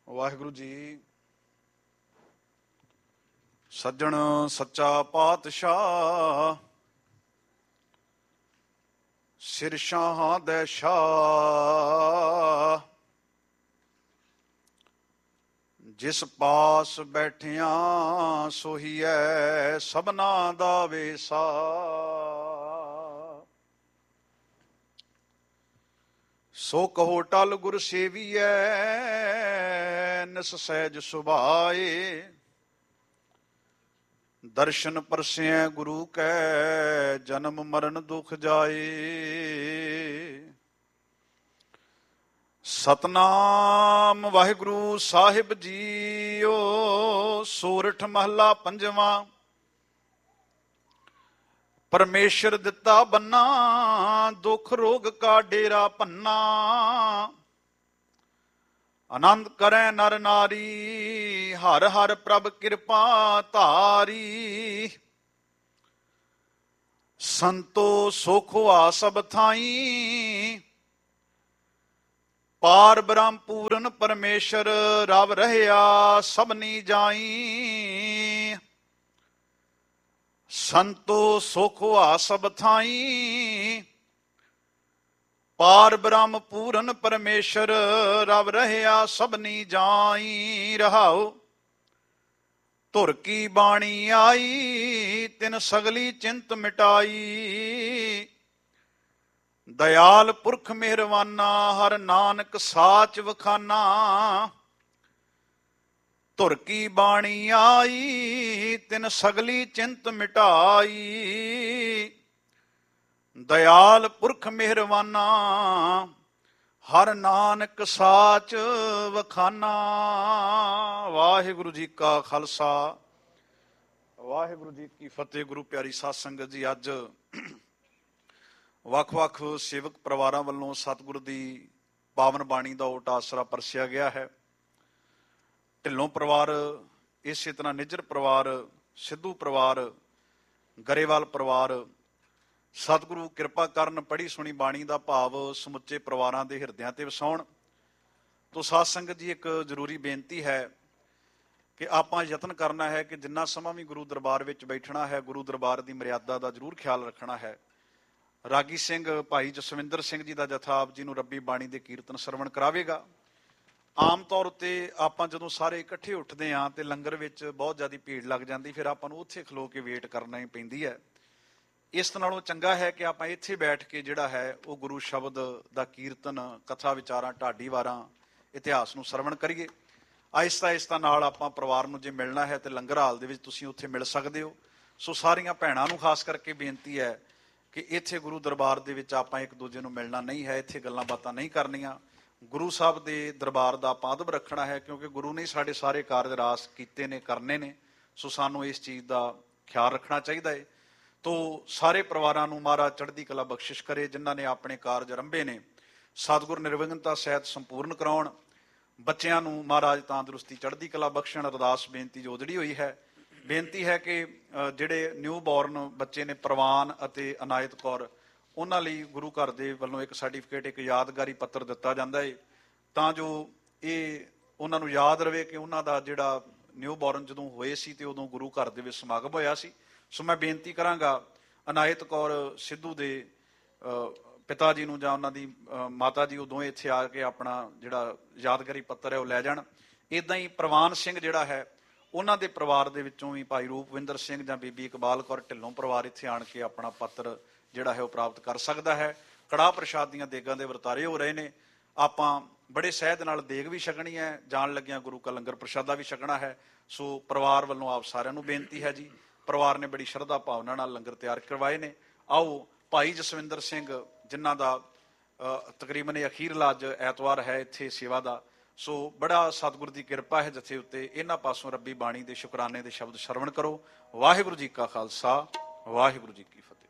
ਵਾਹਿਗੁਰੂ ਜੀ। ਸੱਜਣ ਸੱਚਾ ਪਾਤਸ਼ਾਹ, ਸਿਰ ਸ਼ਾਹਾਂ ਦੇ ਸ਼ਾਹ, ਜਿਸ ਪਾਸ ਬੈਠਿਆਂ ਸੋਹੀਐ ਸਭਨਾ ਦਾ ਵੇਸਾ। ਸੋ ਕਹੋ ਟਲ ਗੁਰ ਸੇਵੀਐ, ਨਿਸ ਸਹਿਜ ਸੁਭਾਏ। ਦਰਸ਼ਨ ਪਰਸਿਐ ਗੁਰੂ ਕੈ, ਜਨਮ ਮਰਨ ਦੁਖ ਜਾਏ। ਸਤਨਾਮ ਵਾਹਿਗੁਰੂ ਸਾਹਿਬ ਜੀਓ। ਸੋਰਠ ਮਹੱਲਾ ਪੰਜਵਾਂ। ਪਰਮੇਸ਼ਰ ਦਿੱਤਾ ਬੰਨਾ, ਦੁੱਖ ਰੋਗ ਕਾ ਡੇਰਾ ਭੰਨਾ। ਆਨੰਦ ਕਰੈ ਨਰ ਨਾਰੀ, ਹਰ ਹਰ ਪ੍ਰਭ ਕਿਰਪਾ ਧਾਰੀ। ਸੰਤੋ ਸੁਖ ਹੋਆ ਸਭ ਥਾਈ, ਪਾਰ ਬ੍ਰਹਮ ਪੂਰਨ ਪਰਮੇਸ਼ਰ ਰਵ ਰਹਿਆ ਸਭਨੀ ਜਾਈ। ਸੰਤੋ ਸੁਖ ਹੋਆ ਸਭ ਥਾਈ, ਪਾਰ ਬ੍ਰਹਮ ਪੂਰਨ ਪਰਮੇਸ਼ਰ ਰਵ ਰਹਿਆ ਸਭਨੀ ਜਾਈ। ਰਹਾਉ ਧੁਰ ਕੀ ਬਾਣੀ ਆਈ, ਤਿਨ ਸਗਲੀ ਚਿੰਤ ਮਿਟਾਈ। ਦਇਆਲ ਪੁਰਖ ਮਿਹਰਵਾਨਾ, ਹਰ ਨਾਨਕ ਸਾਚ ਵਖਾਨਾ। ਧੁਰ ਕੀ ਬਾਣੀ ਆਈ, ਤਿਨ ਸਗਲੀ ਚਿੰਤ ਮਿਟਾਈ। ਦਇਆਲ ਪੁਰਖ ਮਿਹਰਵਾਨਾ, ਹਰ ਨਾਨਕ ਸਾਚ ਵਖਾਨਾ। ਵਾਹਿਗੁਰੂ ਜੀ ਕਾ ਖਾਲਸਾ, ਵਾਹਿਗੁਰੂ ਜੀ ਕੀ ਫਤਿਹ। ਗੁਰੂ ਪਿਆਰੀ ਸਾਧ ਸੰਗਤ ਜੀ, ਅੱਜ ਵੱਖ-ਵੱਖ ਸੇਵਕ ਪਰਿਵਾਰਾਂ ਵੱਲੋਂ ਸਤਿਗੁਰੂ ਦੀ ਪਾਵਨ ਬਾਣੀ ਦਾ ਓਟ ਆਸਰਾ ਪਰਸਿਆ ਗਿਆ ਹੈ। ਢਿੱਲੋਂ ਪਰਿਵਾਰ, ਇਸੇ ਤਰ੍ਹਾਂ ਨਿੱਜਰ ਪਰਿਵਾਰ, ਸਿੱਧੂ ਪਰਿਵਾਰ, ਗਰੇਵਾਲ ਪਰਿਵਾਰ, ਸਤਿਗੁਰੂ ਕਿਰਪਾ ਕਰਨ ਪੜ੍ਹੀ ਸੁਣੀ ਬਾਣੀ ਦਾ ਭਾਵ ਸਮੁੱਚੇ ਪਰਿਵਾਰਾਂ ਦੇ ਹਿਰਦਿਆਂ ਤੇ ਵਸਾਉਣ। ਤੋ ਸਾਧ ਸੰਗਤ ਜੀ, ਇੱਕ ਜ਼ਰੂਰੀ ਬੇਨਤੀ ਹੈ ਕਿ ਆਪਾਂ ਯਤਨ ਕਰਨਾ ਹੈ ਕਿ ਜਿੰਨਾ ਸਮਾਂ ਵੀ ਗੁਰੂ ਦਰਬਾਰ ਵਿੱਚ ਬੈਠਣਾ ਹੈ, ਗੁਰੂ ਦਰਬਾਰ ਦੀ ਮਰਿਆਦਾ ਦਾ ਜ਼ਰੂਰ ਖਿਆਲ ਰੱਖਣਾ ਹੈ। ਰਾਗੀ ਸਿੰਘ ਭਾਈ ਜਸਵਿੰਦਰ ਸਿੰਘ ਜੀ ਦਾ ਜਥਾ ਆਪ ਜੀ ਨੂੰ ਰੱਬੀ ਬਾਣੀ ਦੇ ਕੀਰਤਨ ਸਰਵਣ ਕਰਾਵੇਗਾ। ਆਮ ਤੌਰ ਉੱਤੇ ਆਪਾਂ ਜਦੋਂ ਸਾਰੇ ਇਕੱਠੇ ਉੱਠਦੇ ਹਾਂ ਤੇ ਲੰਗਰ ਵਿੱਚ ਬਹੁਤ ਜ਼ਿਆਦਾ ਭੀੜ ਲੱਗ ਜਾਂਦੀ, ਫਿਰ ਆਪਾਂ ਨੂੰ ਉੱਥੇ ਖਲੋ ਕੇ ਵੇਟ ਕਰਨਾ ਹੀ ਪੈਂਦੀ ਹੈ। ਇਸ ਨਾਲੋਂ ਚੰਗਾ ਹੈ ਕਿ ਆਪਾਂ ਇੱਥੇ ਬੈਠ ਕੇ ਜਿਹੜਾ ਹੈ ਉਹ ਗੁਰੂ ਸ਼ਬਦ ਦਾ ਕੀਰਤਨ, ਕਥਾ ਵਿਚਾਰਾਂ, ਢਾਡੀ ਵਾਰਾਂ, ਇਤਿਹਾਸ ਨੂੰ ਸਰਵਣ ਕਰੀਏ। ਆਹਿਸਤਾ ਆਹਿਸਤਾ ਨਾਲ ਆਪਾਂ ਪਰਿਵਾਰ ਨੂੰ ਜੇ ਮਿਲਣਾ ਹੈ ਤੇ ਲੰਗਰ ਹਾਲ ਦੇ ਵਿੱਚ ਤੁਸੀਂ ਉੱਥੇ ਮਿਲ ਸਕਦੇ ਹੋ। ਸੋ ਸਾਰੀਆਂ ਭੈਣਾਂ ਨੂੰ ਖਾਸ ਕਰਕੇ ਬੇਨਤੀ ਹੈ ਕਿ ਇੱਥੇ ਗੁਰੂ ਦਰਬਾਰ ਦੇ ਵਿੱਚ ਆਪਾਂ ਇੱਕ ਦੂਜੇ ਨੂੰ ਮਿਲਣਾ ਨਹੀਂ ਹੈ, ਇੱਥੇ ਗੱਲਾਂ ਬਾਤਾਂ ਨਹੀਂ ਕਰਨੀਆਂ। ਗੁਰੂ ਸਾਹਿਬ ਦੇ ਦਰਬਾਰ ਦਾ ਆਪਾਂ ਅਦਬ ਰੱਖਣਾ ਹੈ, ਕਿਉਂਕਿ ਗੁਰੂ ਨੇ ਸਾਡੇ ਸਾਰੇ ਕਾਰਜ ਰਾਸ ਕੀਤੇ ਨੇ, ਕਰਨੇ ਨੇ। ਸੋ ਸਾਨੂੰ ਇਸ ਚੀਜ਼ ਦਾ ਖਿਆਲ ਰੱਖਣਾ ਚਾਹੀਦਾ ਹੈ। ਤੋ ਸਾਰੇ ਪਰਿਵਾਰਾਂ ਨੂੰ ਮਹਾਰਾਜ ਚੜ੍ਹਦੀ ਕਲਾ ਬਖਸ਼ਿਸ਼ ਕਰੇ। ਜਿਨ੍ਹਾਂ ਨੇ ਆਪਣੇ ਕਾਰਜ ਆਰੰਭੇ ਨੇ ਸਤਿਗੁਰ ਨਿਰਵਿਘਨਤਾ ਸਹਿਤ ਸੰਪੂਰਨ ਕਰਾਉਣ। ਬੱਚਿਆਂ ਨੂੰ ਮਹਾਰਾਜ ਤੰਦਰੁਸਤੀ ਚੜ੍ਹਦੀ ਕਲਾ ਬਖਸ਼ਣ। ਅਰਦਾਸ ਬੇਨਤੀ ਜੋਦੜੀ ਹੋਈ ਹੈ। ਬੇਨਤੀ ਹੈ ਕਿ ਜਿਹੜੇ ਨਿਊ ਬੋਰਨ ਬੱਚੇ ਨੇ, ਪ੍ਰਵਾਨ ਅਤੇ ਅਨਾਇਤ ਕੌਰ, ਉਹਨਾਂ ਲਈ ਗੁਰੂ ਘਰ ਦੇ ਵੱਲੋਂ ਇੱਕ ਸਰਟੀਫਿਕੇਟ, ਇੱਕ ਯਾਦਗਾਰੀ ਪੱਤਰ ਦਿੱਤਾ ਜਾਂਦਾ ਹੈ, ਤਾਂ ਜੋ ਇਹ ਉਹਨਾਂ ਨੂੰ ਯਾਦ ਰਵੇ ਕਿ ਉਹਨਾਂ ਦਾ ਜਿਹੜਾ ਨਿਊ ਬੋਰਨ ਜਦੋਂ ਹੋਏ ਸੀ ਤੇ ਉਦੋਂ ਗੁਰੂ ਘਰ ਦੇ ਵਿੱਚ ਸਮਾਗਮ ਹੋਇਆ ਸੀ। ਸੋ ਮੈਂ ਬੇਨਤੀ ਕਰਾਂਗਾ ਅਨਾਇਤ ਕੌਰ ਸਿੱਧੂ ਦੇ ਪਿਤਾ ਜੀ ਨੂੰ ਜਾਂ ਉਹਨਾਂ ਦੀ ਮਾਤਾ ਜੀ, ਉਦੋਂ ਇੱਥੇ ਆ ਕੇ ਆਪਣਾ ਜਿਹੜਾ ਯਾਦਗਾਰੀ ਪੱਤਰ ਹੈ ਉਹ ਲੈ ਜਾਣ। ਇੱਦਾਂ ਹੀ ਪ੍ਰਵਾਨ ਸਿੰਘ ਜਿਹੜਾ ਹੈ, ਉਹਨਾਂ ਦੇ ਪਰਿਵਾਰ ਦੇ ਵਿੱਚੋਂ ਵੀ ਭਾਈ ਰੂਪਵਿੰਦਰ ਸਿੰਘ ਜਾਂ ਬੀਬੀ ਇਕਬਾਲ ਕੌਰ ਢਿੱਲੋਂ ਪਰਿਵਾਰ ਇੱਥੇ ਆਣ ਕੇ ਆਪਣਾ ਪੱਤਰ ਜਿਹੜਾ ਹੈ ਉਹ ਪ੍ਰਾਪਤ ਕਰ ਸਕਦਾ ਹੈ। ਕੜਾਹ ਪ੍ਰਸ਼ਾਦ ਦੀਆਂ ਦੇਗਾਂ ਦੇ ਵਰਤਾਰੇ ਹੋ ਰਹੇ ਨੇ। ਆਪਾਂ ਬੜੇ ਸਹਿਜ ਨਾਲ ਦੇਗ ਵੀ ਛਕਣੀ ਹੈ, ਜਾਣ ਲੱਗਿਆਂ ਗੁਰੂ ਕਾ ਲੰਗਰ ਪ੍ਰਸ਼ਾਦਾ ਵੀ ਛਕਣਾ ਹੈ। ਸੋ ਪਰਿਵਾਰ ਵੱਲੋਂ ਆਪ ਸਾਰਿਆਂ ਨੂੰ ਬੇਨਤੀ ਹੈ ਜੀ। ਪਰਿਵਾਰ ਨੇ ਬੜੀ ਸ਼ਰਧਾ ਭਾਵਨਾ ਨਾਲ ਲੰਗਰ ਤਿਆਰ ਕਰਵਾਏ ਨੇ। ਆਓ ਭਾਈ ਜਸਵਿੰਦਰ ਸਿੰਘ, ਜਿਨ੍ਹਾਂ ਦਾ ਤਕਰੀਬਨ ਇਹ ਅਖੀਰਲਾ ਅੱਜ ਐਤਵਾਰ ਹੈ ਇੱਥੇ ਸੇਵਾ ਦਾ, ਸੋ ਬੜਾ ਸਤਿਗੁਰ ਦੀ ਕਿਰਪਾ ਹੈ ਜਥੇ ਉੱਤੇ। ਇਹਨਾਂ ਪਾਸੋਂ ਰੱਬੀ ਬਾਣੀ ਦੇ ਸ਼ੁਕਰਾਨੇ ਦੇ ਸ਼ਬਦ ਸ਼ਰਵਣ ਕਰੋ। ਵਾਹਿਗੁਰੂ ਜੀ ਕਾ ਖਾਲਸਾ, ਵਾਹਿਗੁਰੂ ਜੀ ਕੀ ਫਤਿਹ।